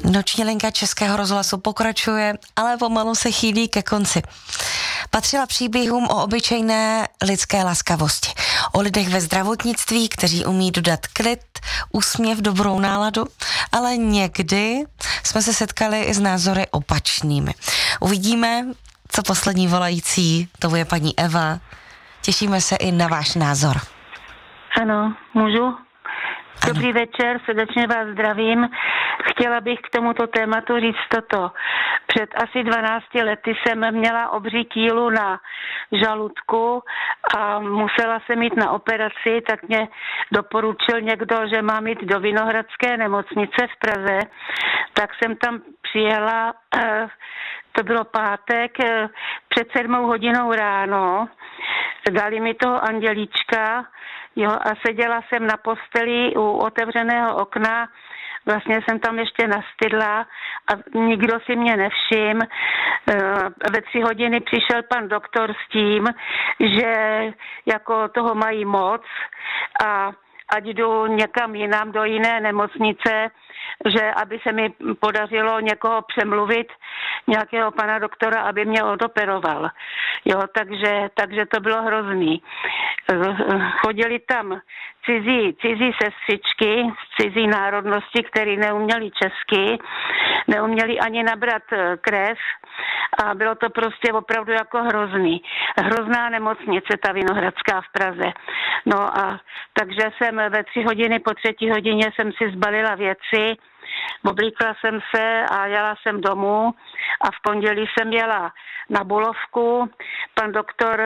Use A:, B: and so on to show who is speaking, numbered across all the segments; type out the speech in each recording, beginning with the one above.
A: Noční linka Českého rozhlasu pokračuje, ale pomalu se chýlí ke konci. Patřila příběhům o obyčejné lidské laskavosti, o lidech ve zdravotnictví, kteří umí dodat klid, úsměv, dobrou náladu, ale někdy jsme se setkali i s názory opačnými. Uvidíme, co poslední volající, to je paní Eva. Těšíme se i na váš názor.
B: Ano, můžu? Dobrý večer, srdečně vás zdravím. Chtěla bych k tomuto tématu říct toto. Před asi 12 lety jsem měla obří kýlu na žaludku a musela jsem jít na operaci, tak mě doporučil někdo, že mám jít do Vinohradské nemocnice v Praze. Tak jsem tam přijela, to bylo pátek, před 7 hodinou ráno. Dali mi toho andělíčka, jo, a seděla jsem na posteli u otevřeného okna, vlastně jsem tam ještě nastydla a nikdo si mě nevšiml. Ve 3 hodiny přišel pan doktor s tím, že jako toho mají moc a ať jdu někam jinam do jiné nemocnice, že aby se mi podařilo někoho přemluvit, nějakého pana doktora, aby mě odoperoval. Jo, takže to bylo hrozný. Chodili tam cizí sestřičky z cizí národnosti, který neuměli česky, neuměli ani nabrat krev a bylo to prostě opravdu jako hrozný. Hrozná nemocnice, ta Vinohradská v Praze. No a takže jsem ve 3 hodiny, po 3 hodině jsem si zbalila věci, oblíkla jsem se a jela jsem domů a v pondělí jsem jela na Bulovku. Pan doktor,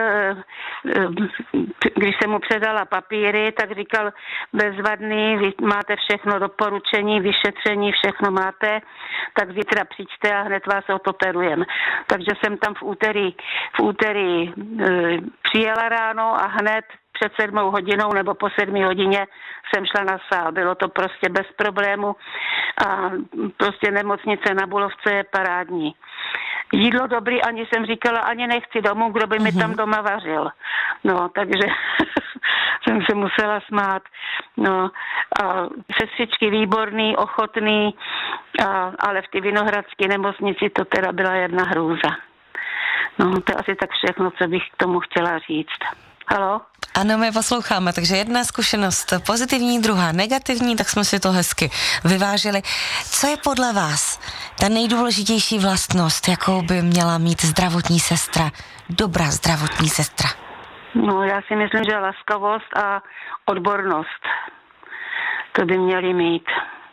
B: když jsem mu předala papíry, tak říkal bezvadný, vy máte všechno, doporučení, vyšetření, všechno máte, tak zítra přijďte a hned vás odoperujeme. Takže jsem tam v úterý přijela ráno a hned před 7 hodinou nebo po 7 hodině jsem šla na sál. Bylo to prostě bez problému a prostě nemocnice na Bulovce je parádní. Jídlo dobrý, ani jsem říkala, ani nechci domů, kdo by mi tam doma vařil. No, takže jsem se musela smát. No, a sestřičky výborný, ochotný, ale v té Vinohradské nemocnici to teda byla jedna hrůza. No, to je asi tak všechno, co bych k tomu chtěla říct. Haló?
A: Ano, my posloucháme, takže jedna zkušenost pozitivní, druhá negativní, tak jsme si to hezky vyvážili. Co je podle vás ta nejdůležitější vlastnost, jakou by měla mít zdravotní sestra, dobrá zdravotní sestra?
B: No, já si myslím, že laskavost a odbornost, to by měli mít.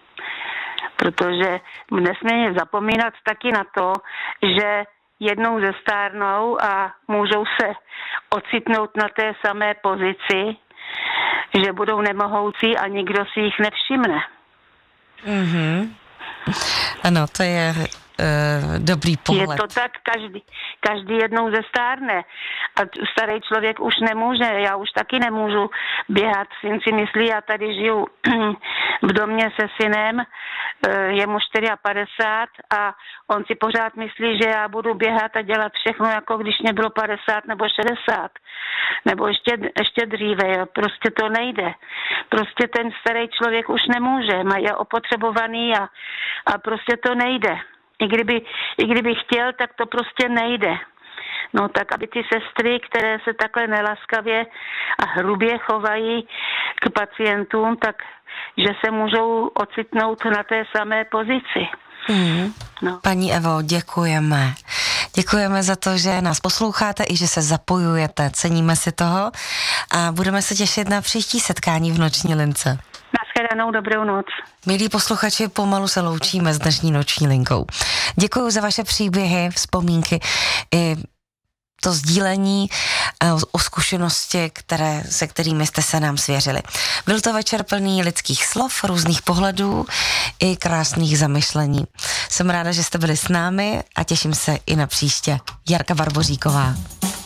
B: Protože nesmíme zapomínat taky na to, že jednou zestárnou a můžou se ocitnout na té samé pozici, že budou nemohoucí a nikdo si jich nevšimne.
A: Mm-hmm. Ano, to je dobrý pohled.
B: Je to tak, každý jednou zestárne. A starý člověk už nemůže, já už taky nemůžu běhat. Syn si myslí, já tady žiju v domě se synem, je mu 54 a on si pořád myslí, že já budu běhat a dělat všechno, jako když mě bylo 50 nebo 60. Nebo ještě dříve, jo. Prostě to nejde. Prostě ten starý člověk už nemůže, je opotřebovaný a prostě to nejde. I kdyby chtěl, tak to prostě nejde. No tak, aby ty sestry, které se takhle nelaskavě a hrubě chovají k pacientům, tak že se můžou ocitnout na té samé pozici. No.
A: Paní Evo, děkujeme. Děkujeme za to, že nás posloucháte i že se zapojujete. Ceníme si toho a budeme se těšit na příští setkání v Noční lince.
B: Naschledanou, dobrou noc.
A: Milí posluchači, pomalu se loučíme s dnešní Noční linkou. Děkuji za vaše příběhy, vzpomínky i to sdílení o zkušenosti, se kterými jste se nám svěřili. Byl to večer plný lidských slov, různých pohledů i krásných zamyšlení. Jsem ráda, že jste byli s námi a těším se i na příště. Jarka Barboříková.